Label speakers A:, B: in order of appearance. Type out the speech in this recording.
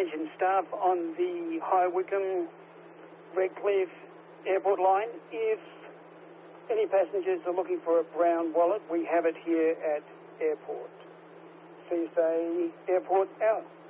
A: baggage and staff on the High Wycombe Redcliffe Airport line. If any passengers are looking for a brown wallet, we have it here at Airport. CSA Airport out.